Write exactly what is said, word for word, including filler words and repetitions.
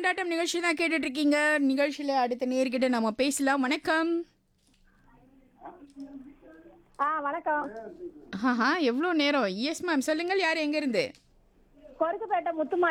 கொண்டாட்டம் நிகழ்ச்சி தான் கேட்டுட்டு இருக்கீங்க. நிகழ்ச்சியில அடுத்த நேர்கிட்ட நம்ம பேசலாம். வணக்கம். ஆ வணக்கம். ஆஹா, எவ்வளோ நேரம்? எஸ் மேம், சொல்லுங்கள். யார் எங்க இருந்து? கொருக்குப்பேட்டை முத்துமா